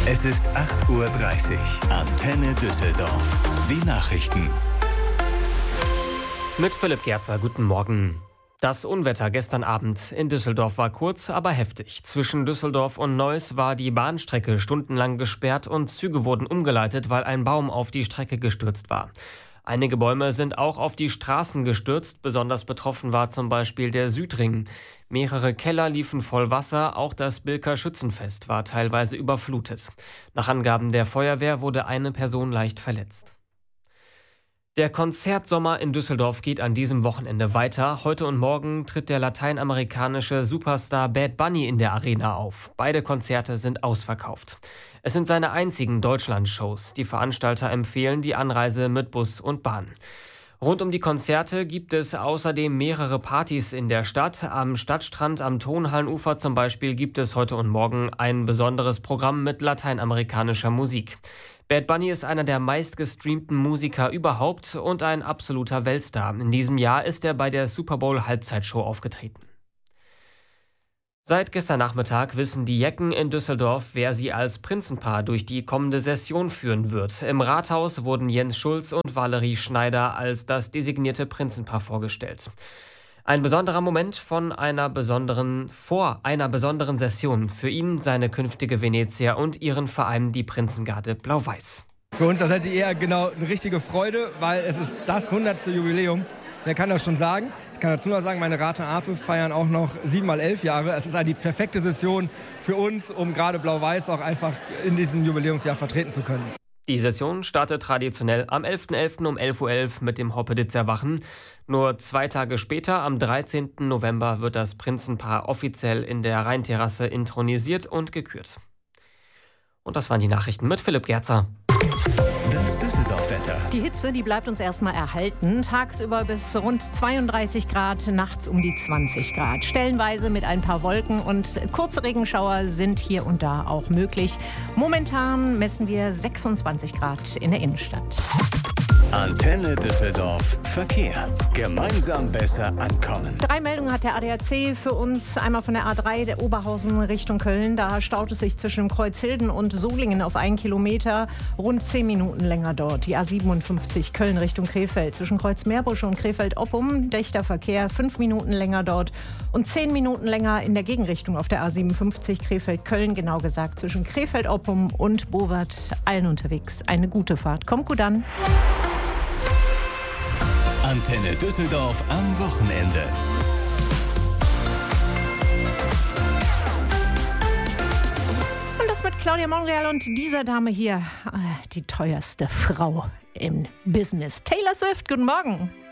Es ist 8:30 Uhr. Antenne Düsseldorf. Die Nachrichten. Mit Philipp Gerzer, guten Morgen. Das Unwetter gestern Abend in Düsseldorf war kurz, aber heftig. Zwischen Düsseldorf und Neuss war die Bahnstrecke stundenlang gesperrt und Züge wurden umgeleitet, weil ein Baum auf die Strecke gestürzt war. Einige Bäume sind auch auf die Straßen gestürzt. Besonders betroffen war zum Beispiel der Südring. Mehrere Keller liefen voll Wasser. Auch das Bilker Schützenfest war teilweise überflutet. Nach Angaben der Feuerwehr wurde eine Person leicht verletzt. Der Konzertsommer in Düsseldorf geht an diesem Wochenende weiter. Heute und morgen tritt der lateinamerikanische Superstar Bad Bunny in der Arena auf. Beide Konzerte sind ausverkauft. Es sind seine einzigen Deutschland-Shows. Die Veranstalter empfehlen die Anreise mit Bus und Bahn. Rund um die Konzerte gibt es außerdem mehrere Partys in der Stadt. Am Stadtstrand am Tonhallenufer zum Beispiel gibt es heute und morgen ein besonderes Programm mit lateinamerikanischer Musik. Bad Bunny ist einer der meistgestreamten Musiker überhaupt und ein absoluter Weltstar. In diesem Jahr ist er bei der Super Bowl Halbzeitshow aufgetreten. Seit gestern Nachmittag wissen die Jecken in Düsseldorf, wer sie als Prinzenpaar durch die kommende Session führen wird. Im Rathaus wurden Jens Schulz und Valerie Schneider als das designierte Prinzenpaar vorgestellt. Ein besonderer Moment vor einer besonderen Session. Für ihn, seine künftige Venezia und ihren Verein, die Prinzengarde Blau-Weiß. Für uns das ist eher genau eine richtige Freude, weil es ist das 100. Jubiläum. Wer kann das schon sagen? Ich kann dazu noch sagen, meine Rate Apel feiern auch noch 7 mal 11 Jahre. Es ist die perfekte Session für uns, um gerade Blau-Weiß auch einfach in diesem Jubiläumsjahr vertreten zu können. Die Session startet traditionell am 11.11. um 11:11 Uhr mit dem Hoppeditzer Wachen. Nur 2 Tage später, am 13. November, wird das Prinzenpaar offiziell in der Rheinterrasse intronisiert und gekürt. Und das waren die Nachrichten mit Philipp Gerzer. Das Düsseldorf-Wetter. Die Hitze, die bleibt uns erstmal erhalten. Tagsüber bis rund 32 Grad, nachts um die 20 Grad. Stellenweise mit ein paar Wolken und kurze Regenschauer sind hier und da auch möglich. Momentan messen wir 26 Grad in der Innenstadt. Antenne Düsseldorf. Verkehr. Gemeinsam besser ankommen. 3 Meldungen hat der ADAC für uns. Einmal von der A3, der Oberhausen Richtung Köln. Da staut es sich zwischen Kreuzhilden und Solingen auf 1 Kilometer. Rund 10 Minuten länger dort. Die A57 Köln Richtung Krefeld. Zwischen Kreuzmeerbusch und Krefeld-Oppum. Dichter Verkehr, 5 Minuten länger dort. Und 10 Minuten länger in der Gegenrichtung auf der A57 Krefeld-Köln. Genau gesagt zwischen Krefeld-Oppum und Bowert. Allen unterwegs. Eine gute Fahrt. Kommt gut an. Antenne Düsseldorf am Wochenende. Und das mit Claudia Monreal und dieser Dame hier, die teuerste Frau im Business. Taylor Swift, guten Morgen.